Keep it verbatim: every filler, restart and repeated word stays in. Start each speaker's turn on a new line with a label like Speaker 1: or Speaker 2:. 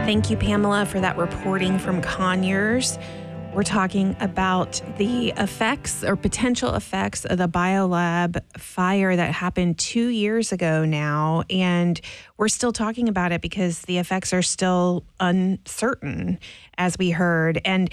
Speaker 1: Thank you, Pamela, for that reporting from Conyers. We're talking about the effects or potential effects of the BioLab fire that happened two years ago now. And we're still talking about it because the effects are still uncertain, as we heard. And